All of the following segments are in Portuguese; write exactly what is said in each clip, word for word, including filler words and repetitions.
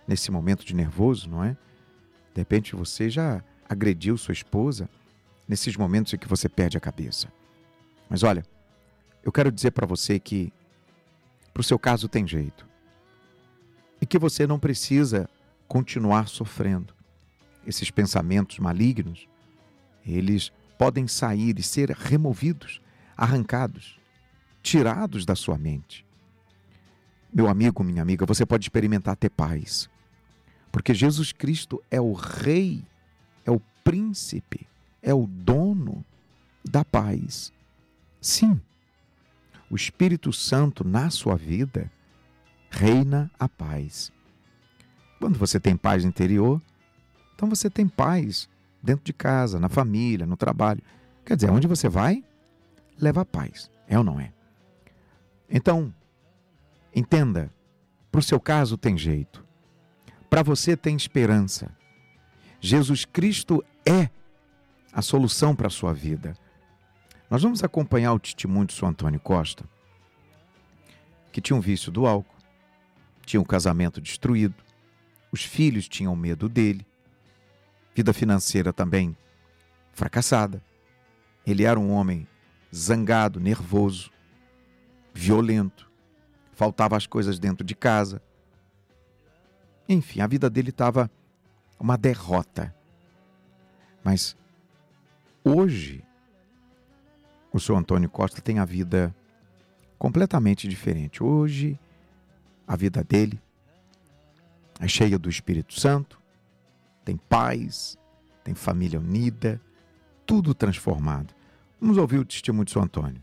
nesse momento de nervoso, não é? De repente você já agrediu sua esposa nesses momentos em que você perde a cabeça. Mas olha, eu quero dizer para você que para o seu caso tem jeito. E que você não precisa continuar sofrendo. Esses pensamentos malignos, eles podem sair e ser removidos, arrancados, tirados da sua mente. Meu amigo, minha amiga, você pode experimentar ter paz. Porque Jesus Cristo é o Rei, é o Príncipe, é o dono da paz. Sim, o Espírito Santo na sua vida reina a paz. Quando você tem paz interior, então você tem paz dentro de casa, na família, no trabalho. Quer dizer, onde você vai, leva a paz. É ou não é? Então, entenda, para o seu caso tem jeito. Para você tem esperança. Jesus Cristo é a solução para a sua vida. Nós vamos acompanhar o testemunho de São Antônio Costa, que tinha um vício do álcool, tinha um casamento destruído, os filhos tinham medo dele, vida financeira também fracassada. Ele era um homem zangado, nervoso, violento, faltava as coisas dentro de casa. Enfim, a vida dele estava uma derrota. Mas hoje, o senhor Antônio Costa tem a vida completamente diferente. Hoje, a vida dele é cheia do Espírito Santo, tem paz, tem família unida, tudo transformado. Vamos ouvir o testemunho de São Antônio.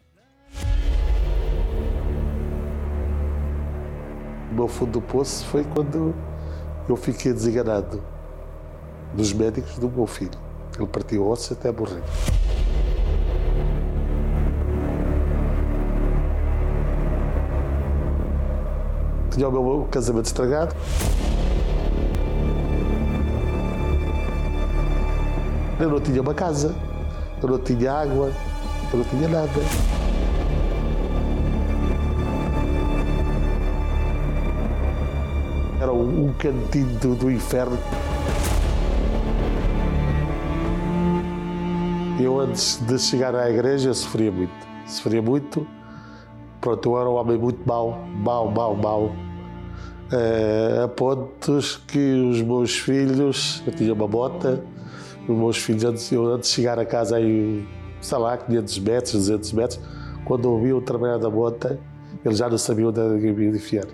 O meu fundo do poço foi quando eu fiquei desenganado dos médicos do meu filho. Ele partiu ossos até morrer. Tinha o meu casamento estragado. Eu não tinha uma casa, eu não tinha água, eu não tinha nada. Era um, um cantinho do, do inferno. Eu, antes de chegar à igreja, eu sofria muito. Sofria muito. Pronto, eu era um homem muito mau, mau, mau, mau. É, a pontos que os meus filhos, eu tinha uma bota, os meus filhos, antes, eu, antes de chegar a casa, aí, sei lá, quinhentos metros, duzentos metros, quando ouviam o trabalhar da bota, eles já não sabiam onde eu ia enfiar.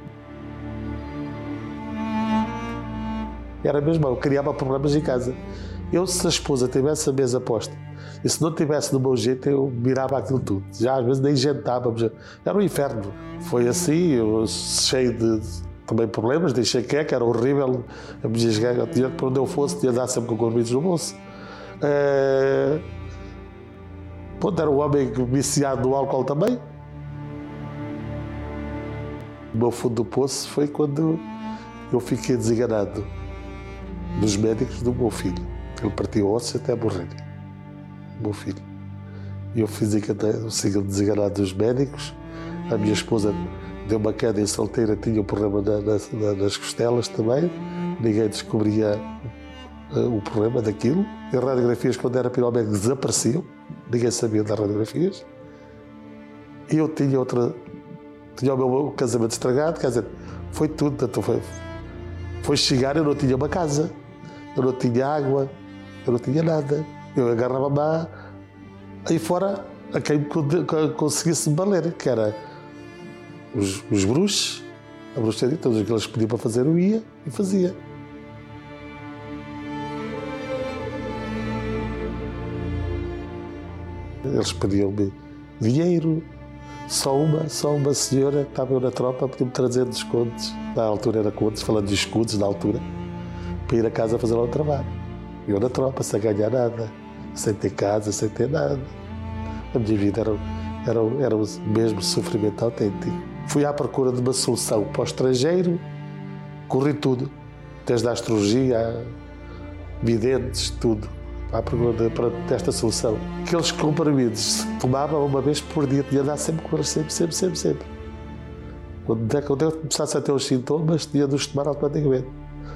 Era mesmo, eu criava problemas em casa. Eu, se a esposa tivesse a mesa posta, e se não tivesse do meu jeito, eu mirava aquilo tudo. Já às vezes nem jantávamos. Era um inferno. Foi assim, eu, cheio de também problemas, de enxaqueca, era horrível. A minha enxaqueca, tinha, para onde eu fosse, tinha de dar sempre com comprimidos no bolso. É... Pronto, era um homem viciado no álcool também. O meu fundo do poço foi quando eu fiquei desenganado dos médicos do meu filho. Ele partiu ossos até morrer. Meu filho. E eu fiz o desenganado dos médicos. A minha esposa deu uma queda em solteira, tinha um problema na, na, nas costelas também. Ninguém descobria uh, o problema daquilo. As radiografias, quando era para ir ao médico, desapareciam. Ninguém sabia das radiografias. E eu tinha outra. Tinha o meu casamento estragado, quer dizer, foi tudo. Então foi, foi chegar, eu não tinha uma casa, eu não tinha água, eu não tinha nada. Eu agarrava-me aí fora a quem conseguisse me valer, que era os, os bruxos, a bruxaria, todos aqueles que pediam para fazer, eu ia e fazia. Eles pediam-me dinheiro, só uma, só uma senhora que estava na tropa podia-me trazer descontos, na altura era contos, falando de escudos na altura, para ir a casa fazer lá o trabalho. Eu na tropa, sem ganhar nada, sem ter casa, sem ter nada. A minha vida era, era, era o mesmo sofrimento autêntico. Fui à procura de uma solução para o estrangeiro, corri tudo, desde a astrologia, a videntes, tudo, à procura de, para, desta solução. Aqueles comprimidos tomavam uma vez por dia, tinha de dar sempre com eles, sempre, sempre, sempre, sempre. Quando, quando eu começasse a ter os sintomas, tinha de os tomar automaticamente.